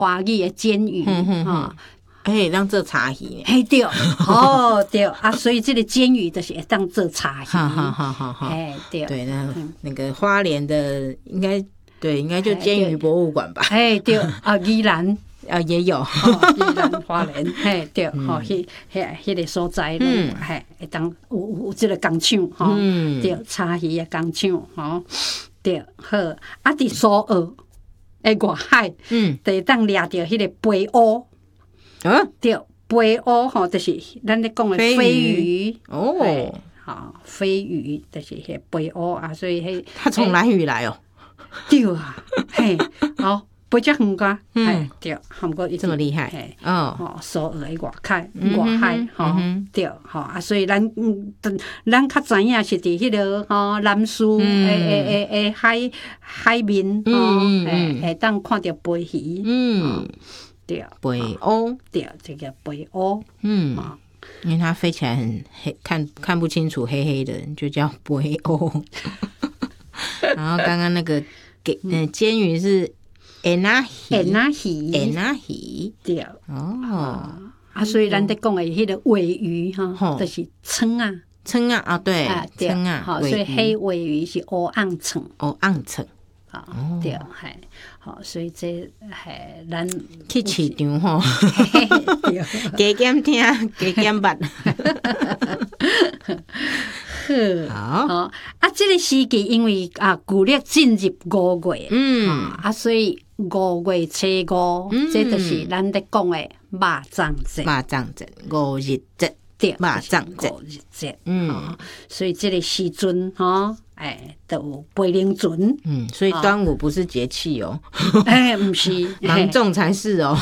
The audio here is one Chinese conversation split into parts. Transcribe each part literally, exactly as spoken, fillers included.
华语的煎鱼哈。 哎，当做茶鱼， 嘿对，哦对啊，所以这个煎鱼就是会当做茶鱼， 好好好好好， 哎对对，那那个花莲的应该对，应该就煎鱼博物馆吧？ 哎对啊，宜兰啊也有， 宜兰花莲，嘿对，吼，迄迄迄个所在拢嘿会当有有这个工厂吼，对，茶鱼的工厂吼，对，好啊，伫苏澳诶外海，嗯，会当掠着迄个飞乌。嗯，对，飞乌吼，就是咱咧讲的飞鱼哦，好，飞鱼就是迄飞乌啊，所以迄它从南屿来哦， 对啊，嘿，好，飞遮远个，嘿，对，韩国这么厉害， 嘿，哦，吼，苏澳的外海，外海，吼，对，吼啊，所以咱嗯，咱较知影是伫迄个吼南苏诶诶诶诶海海面，吼，诶，会当看到飞鱼，嗯。对， 北欧， 对，这个北欧， 嗯，因为它飞起来很黑，看看不清楚，黑黑的，就叫北欧。然后刚刚那个给呃煎鱼是 enahi，enahi，enahi， 对，哦，啊，所以咱在讲的迄个鲔鱼哈，就是蛏啊， 蛏啊，啊对，蛏啊， 好，所以黑鲔鱼是乌昂蛏， 乌昂蛏。 啊，对，系，好，所以这系咱去市场吼，加减听，加减捌。好， 好，啊，这个时期因为啊，旧历进入五月，嗯，啊，所以五月初五，这就是咱在讲的肉粽节， 肉粽节，五日节。 对， 肉粽节，嗯，所以这个时阵哈，哎，都有飞灵船， 嗯，所以端午不是节气哦， 哎，不是， 芒种才是哦，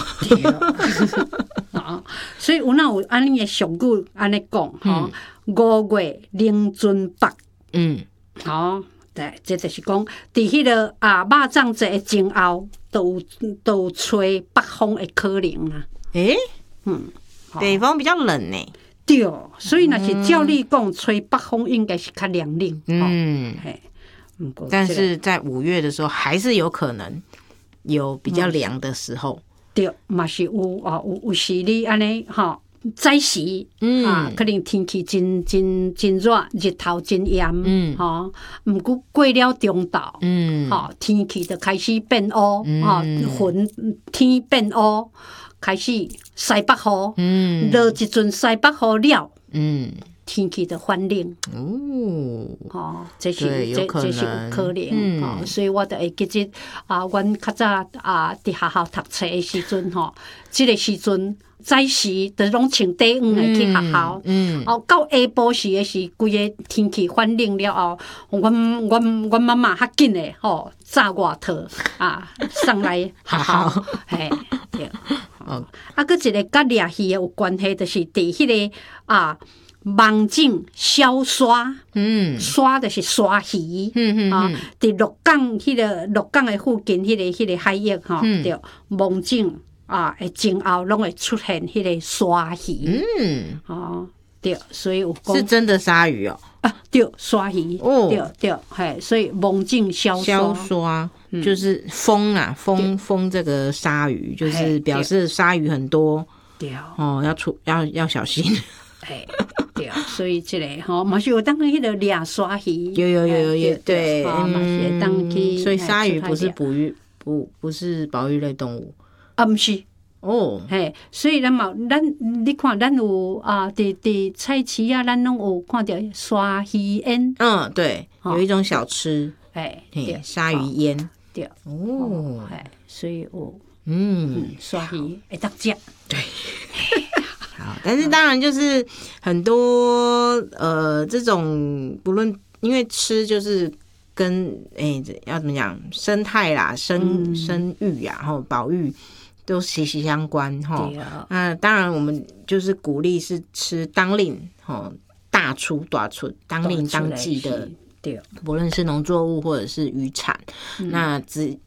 啊，所以有哪有安尼的俗语安尼讲哈，五月灵船北，嗯，好，对，这就是讲，伫迄个啊肉粽节的前后，都有都有吹北风的可能啊， 诶，嗯，北风比较冷呢。 对，所以若是照你讲，吹北风应该是较凉冷。嗯，嘿， 但是在五月的时候，还是有可能有比较凉的时候。 对，嘛是有啊，有有时你安尼哈，早时啊，可能天气真真真热，日头真炎，嗯，哈，毋过过了中昼，嗯，哈，天气就开始变乌，哈，云天变乌。开始西北风，嗯，落一阵西北风了，嗯，天气就反冷，哦，哦，这是这这是有可能，嗯，哦，所以我就会记得啊，阮较早啊伫学校读册的时阵吼，这个时阵早时就拢穿短裤的去学校，嗯，哦，到下晡时的是规个天气反冷了后，阮阮阮妈妈较紧的吼，炸外套啊，送来学校，嘿，对。哦，啊，搁一个甲掠鱼的有关系，就是伫迄个啊，网井小沙，嗯，沙就是沙鱼，嗯嗯啊，伫鹿港迄个鹿港的附近，迄个迄个海域吼，对，网井啊，诶，前后拢会出现迄个沙鱼，嗯，哦，对，所以有讲是真的鲨鱼哦， 啊，对，沙鱼，哦，对对，嘿，所以网井小小沙。就是封啊，封封这个鲨鱼，就是表示鲨鱼很多，对哦，要出要要小心。 哎，对啊，所以这个吼，嘛是有当迄个掠鲨鱼， 有有有有对， 嘛是当去。 所以鲨鱼不是哺育不不是保育类动物啊，不是哦，嘿，所以咱嘛，咱你看，咱有啊，伫伫菜市啊，咱拢有看到鲨鱼烟。 嗯，对，有一种小吃，哎，鲨鱼烟。 对哦，哎，所以我嗯，鲨鱼会当食， 对，好，但是当然就是很多呃这种不论因为吃就是跟哎、欸、要怎么讲生态啦、生生育呀、然后保育都息息相关哈。那当然我们就是鼓励是吃当令哈大出大出当令当季的。对，不论是农作物或者是渔产，嗯、那只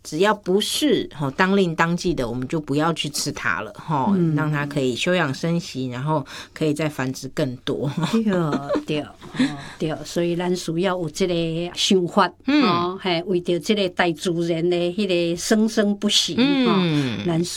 只要不是吼当令当季的，我们就不要去吃它了吼，嗯、让它可以休养生息，然后可以再繁殖更多。 对对对，所以咱需要有这个想法，嗯，嘿，为着这个大自然的迄个生生不息，嗯，咱需